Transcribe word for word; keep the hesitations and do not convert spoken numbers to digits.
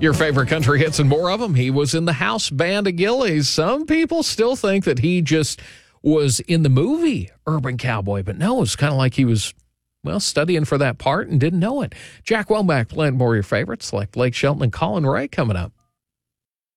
Your favorite country hits and more of them. He was in the house band Achilles. Some people still think that he just was in the movie Urban Cowboy, but no, it's kind of like he was, well, studying for that part and didn't know it. Jack Womack playing more of your favorites like Blake Shelton and Colin Ray coming up.